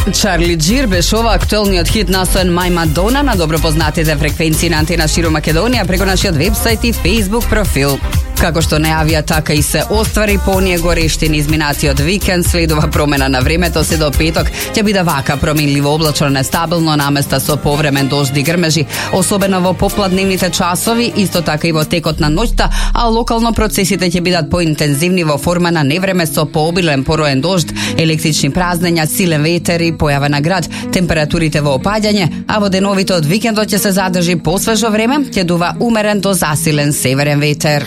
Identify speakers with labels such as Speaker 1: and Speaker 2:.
Speaker 1: Чарли Джир беше ова актуелниот хит настоен My Madonna на добро познатите фреквенции на Антена Широ Македонија преку нашиот вебсайт и Facebook профил. Како што најавија, така и се оствари по оние горештини изминатиот викенд, следува промена на времето, се до петок ќе биде вака променливо облачно, нестабилно, наместа со повремен дожд и грмежи, особено во попладневните часови, исто така и во текот на ноќта, а локално процесите ќе бидат поинтензивни во форма на невреме со пообилен пороен дожд, електрични празнења, силен ветер и појава на град, температурите во опаѓање, а во деновите од викендот ќе се задржи посвежо време, ќе дува умерен до засилен северен ветер.